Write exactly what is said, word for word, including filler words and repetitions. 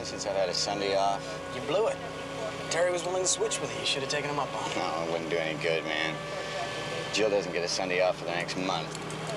happened since I've had a Sunday off. You blew it. Terry was willing to switch with you. You should have taken him up on it. No, it wouldn't do any good, man. Jill doesn't get a Sunday off for the next month.